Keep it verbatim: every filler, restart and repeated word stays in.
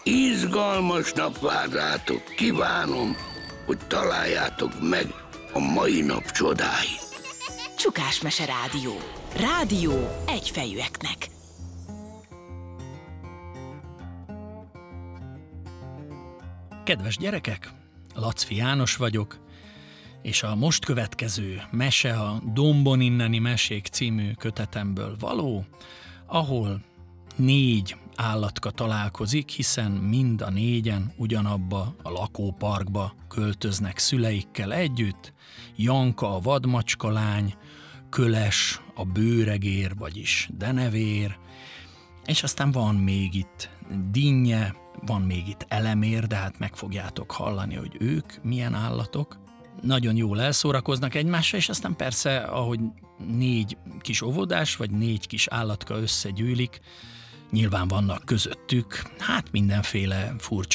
Izgalmas nap vár rátok, kívánom, hogy találjátok meg a mai nap csodái. Csukás Mese Rádió. Rádió egyfejűeknek. Kedves gyerekek, Lacfi János vagyok, és a most következő mese a Dombon inneni mesék című kötetemből való, ahol négy állatka találkozik, hiszen mind a négyen ugyanabba a lakóparkba költöznek szüleikkel együtt. Janka a vadmacska lány, Köles a bőregér, vagyis denevér, és aztán van még itt Dinnye, van még itt Elemér, de hát meg fogjátok hallani, hogy ők milyen állatok. Nagyon jól elszórakoznak egymással, és aztán persze, ahogy négy kis óvodás, vagy négy kis állatka összegyűlik, nyilván vannak közöttük, hát mindenféle furcsa